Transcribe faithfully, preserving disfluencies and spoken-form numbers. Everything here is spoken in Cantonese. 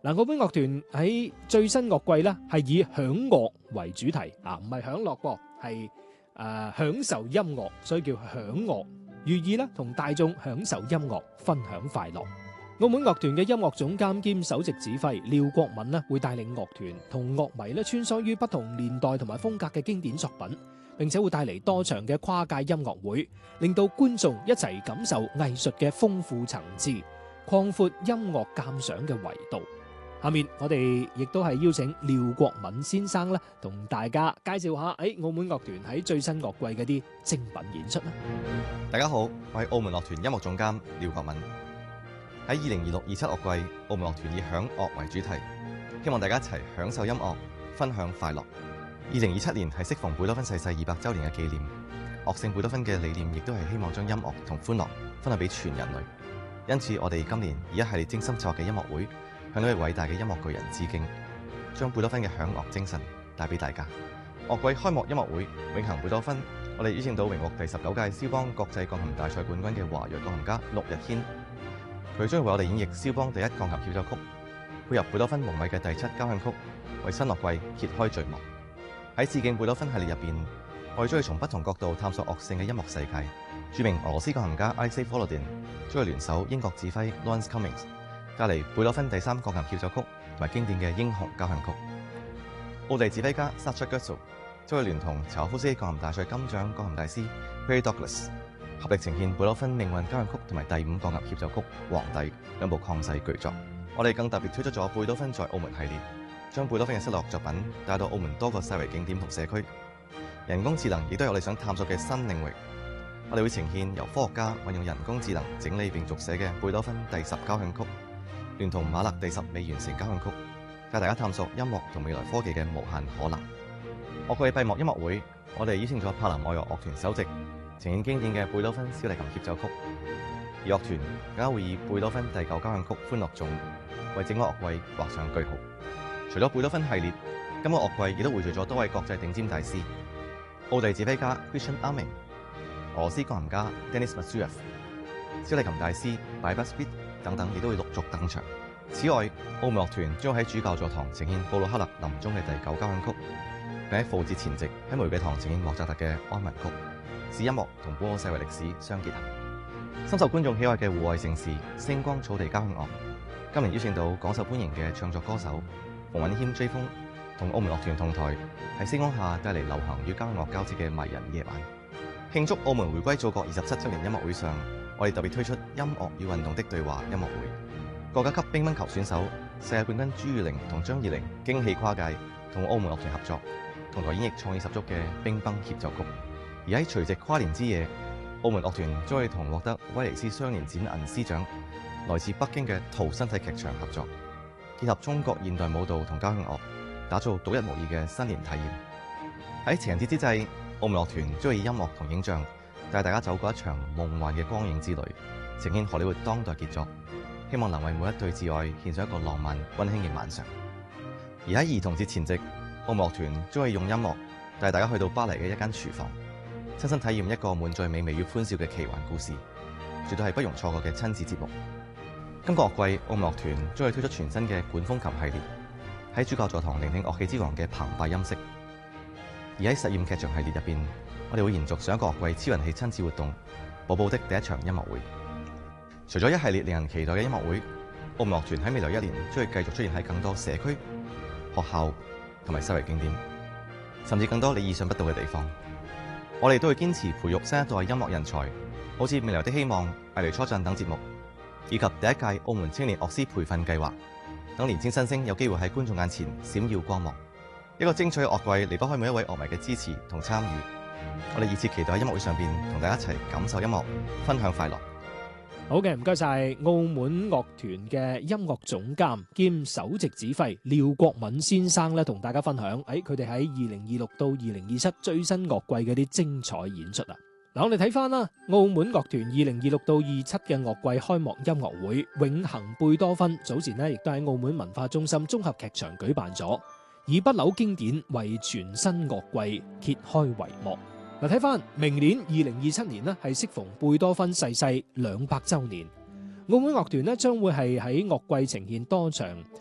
嗱，澳門樂團喺最新樂季咧係以享樂為主題啊，唔係享樂噃，係誒享受音樂，所以叫享樂，寓意咧同大眾享受音樂，分享快樂。澳門樂團嘅音樂總監兼首席指揮廖國敏咧會帶領樂團同樂迷咧穿梭於不同年代同埋風格嘅經典作品，並且會帶嚟多場嘅跨界音樂會，令到觀眾一齊感受藝術嘅豐富層次，擴闊音樂鑑賞嘅維度。下面我哋亦都係邀請廖國敏先生咧，同大家介紹下喺澳門樂團喺最新樂季嗰啲精品演出啦。 大家好，我係澳門樂團音樂總監廖國敏。喺二零二六二七樂季，澳門樂團以享樂為主題，希望大家一齊享受音樂，分享快樂。二零二七年係適逢貝多芬逝世二百週年嘅紀念，樂聖貝多芬嘅理念亦都係希望將音樂同歡樂分享俾全人類。因此，我哋今年以一系列精心策劃嘅音樂會，向呢位偉大嘅音樂巨人致敬，將貝多芬嘅享樂精神帶俾大家。樂季開幕音樂會永恆貝多芬，我哋邀請到榮獲第十九屆蕭邦國際鋼琴大賽冠軍嘅華裔鋼琴家陸日軒，佢將會為我哋演繹蕭邦第一鋼琴協奏曲，配合貝多芬宏偉嘅第七交響曲，為新樂季揭開序幕。喺致敬貝多芬系列入邊，我哋將會從不同角度探索樂聖嘅音樂世界。著名俄羅斯鋼琴家 Alexei Volodin 將會聯手英國指揮 Lawrence Cummings，帶嚟貝多芬第三鋼琴協奏曲同埋經典嘅英雄交響曲。奧地指揮家 Sacha Guitzel 將會聯同柴可夫斯基鋼琴大賽金獎鋼琴大師 Perry Douglas 合力呈現貝多芬命運交響曲同埋第五鋼琴協奏曲《皇帝》兩部曠世巨作。我哋更特別推出咗貝多芬在澳門系列，將貝多芬嘅失落作品帶到澳門多個世遺景點同社區。人工智能亦都有我哋想探索嘅新領域。我哋會呈現由科學家運用人工智能整理並續寫嘅貝多芬第十交響曲，聯同馬勒第十未完成交響曲，帶大家探索音樂同未來科技嘅無限可能。樂季閉幕音樂會，我哋邀請咗柏林愛樂樂團首席，呈現經典嘅貝多芬小提琴協奏曲，而樂團更加會以貝多芬第九交響曲歡樂頌為整個樂季畫上句號。除咗貝多芬系列，今個樂季亦都匯聚咗多位國際頂尖大師，奧地指揮家 Christian Arming、俄羅斯鋼琴家 Denis Matsuev、小提琴大師 Bybus Bit 等等，亦都會陸續登場。此外，澳門樂團將會喺主教座堂呈現布魯克勒臨終嘅第九交響曲，並喺復活節前夕喺玫瑰堂呈現莫扎特嘅安魂曲，使音樂同本澳世遺歷史相結合。深受觀眾喜愛嘅戶外盛事星光草地交響樂，今年邀請到廣受歡迎嘅唱作歌手馮允謙 J 風同澳門樂團同台，喺星光下帶嚟流行與交響樂交織嘅迷人夜晚。慶祝澳門回歸祖國二十七週年音樂會上，我哋特別推出音樂與運動的對話音樂會。國家級乒乓球選手、世界冠軍朱裕玲同張怡玲驚喜跨界，同澳門樂團合作，同台演繹創意十足嘅乒乓協奏曲。而喺除夕跨年之夜，澳門樂團將會同獲得威尼斯雙年展銀獅獎、來自北京嘅圖身體劇場合作，結合中國現代舞蹈同交響樂，打造獨一無二嘅新年體驗。喺情人節之際，澳門樂團將會以音樂同影像帶大家走過一場夢幻嘅光影之旅，呈現荷里活當代傑作，希望能為每一對摯愛獻上一個浪漫溫馨嘅晚上。而喺兒童節前夕，澳門樂團將會用音樂帶大家去到巴黎嘅一間廚房，親身體驗一個滿載美味與歡笑嘅奇幻故事，絕對係不容錯過嘅親子節目。今個樂季，澳門樂團將會推出全新嘅管風琴系列，喺主教座堂聆聽樂器之王嘅澎湃音色。而喺實驗劇場系列入邊，我哋會延續上一個樂季超人氣親子活動《寶寶的第一場音樂會》。除咗一系列令人期待嘅音樂會，澳門樂團喺未來一年將會繼續出現喺更多社區、學校同埋世遺景點，甚至更多你意想不到嘅地方。我哋都會堅持培育新一代音樂人才，好似《未來的希望》、《藝雷初陣》等節目，以及第一屆澳門青年樂師培訓計劃，等年輕新星有機會喺觀眾眼前閃耀光芒。一個精彩嘅樂季離不開每一位樂迷嘅支持同參與，我哋熱切期待喺音樂會上邊同大家一齊感受音樂，分享快樂。 好嘅，唔該晒澳門樂團嘅音樂總監兼首席指揮廖國敏先生咧，同大家分享喺佢哋喺二零二六到二零二七最新樂季嘅啲精彩演出啊！嗱，我哋睇翻啦，澳門樂團二零二六到二七嘅樂季開幕音樂會《永恆貝多芬》，早前呢亦都喺澳門文化中心綜合劇場舉辦咗，以不朽經典為全新樂季揭開帷幕。嗱，睇翻明年二零二七年呢係適逢貝多芬逝世兩百週年，澳門樂團呢將會係喺樂季呈現多場